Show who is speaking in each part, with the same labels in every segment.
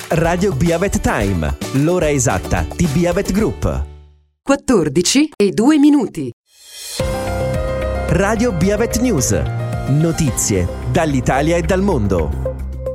Speaker 1: Radio Beavet Time, l'ora esatta di Beavet Group.
Speaker 2: 14:02.
Speaker 1: Radio Beavet News, notizie dall'Italia e dal mondo.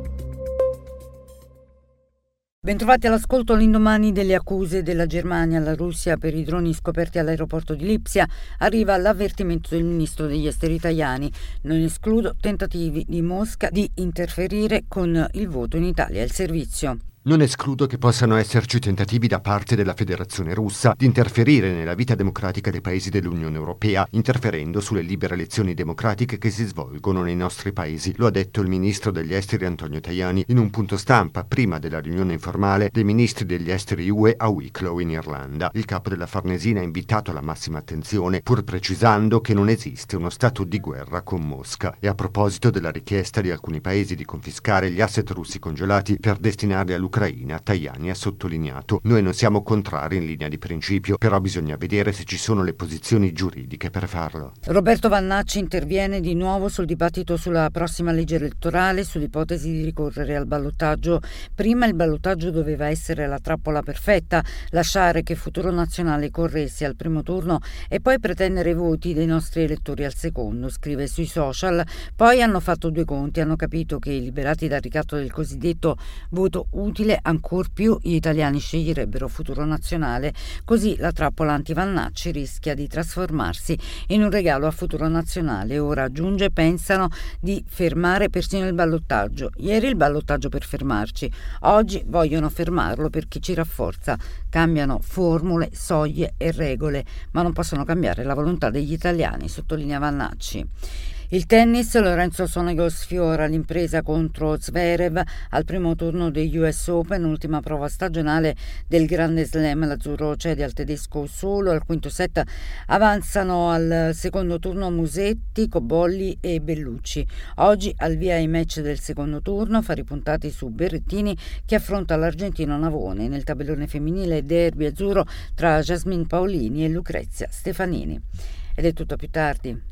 Speaker 3: Bentrovati all'ascolto. L'indomani delle accuse della Germania alla Russia per i droni scoperti all'aeroporto di Lipsia arriva l'avvertimento del ministro degli esteri italiani. Non escludo tentativi di Mosca di interferire con il voto in Italia e il servizio.
Speaker 4: Non escludo che possano esserci tentativi da parte della Federazione Russa di interferire nella vita democratica dei paesi dell'Unione Europea, interferendo sulle libere elezioni democratiche che si svolgono nei nostri paesi. Lo ha detto il ministro degli esteri Antonio Tajani in un punto stampa prima della riunione informale dei ministri degli esteri UE a Wicklow in Irlanda. Il capo della Farnesina ha invitato alla massima attenzione, pur precisando che non esiste uno stato di guerra con Mosca. E a proposito della richiesta di alcuni paesi di confiscare gli asset russi congelati per destinarli all'Ucraina, Tajani ha sottolineato: noi non siamo contrari in linea di principio, però bisogna vedere se ci sono le posizioni giuridiche per farlo.
Speaker 3: Roberto Vannacci interviene di nuovo sul dibattito sulla prossima legge elettorale, sull'ipotesi di ricorrere al ballottaggio. Prima il ballottaggio doveva essere la trappola perfetta, lasciare che Futuro Nazionale corresse al primo turno e poi pretendere i voti dei nostri elettori al secondo, scrive sui social. Poi hanno fatto due conti, hanno capito che, liberati dal ricatto del cosiddetto voto utile, ancor più gli italiani sceglierebbero Futuro Nazionale. Così la trappola anti-Vannacci rischia di trasformarsi in un regalo a Futuro Nazionale. Ora, aggiunge, pensano di fermare persino il ballottaggio. Ieri il ballottaggio per fermarci, oggi vogliono fermarlo perché ci rafforza. Cambiano formule, soglie e regole, ma non possono cambiare la volontà degli italiani, sottolinea Vannacci. Il tennis, Lorenzo Sonego sfiora l'impresa contro Zverev al primo turno degli US Open, ultima prova stagionale del Grande Slam. L'azzurro cede al tedesco solo al quinto set. Avanzano al secondo turno Musetti, Cobolli e Bellucci. Oggi al via i match del secondo turno, affari puntati su Berrettini che affronta l'argentino Navone. Nel tabellone femminile derby azzurro tra Jasmine Paolini e Lucrezia Stefanini. Ed è tutto, più tardi.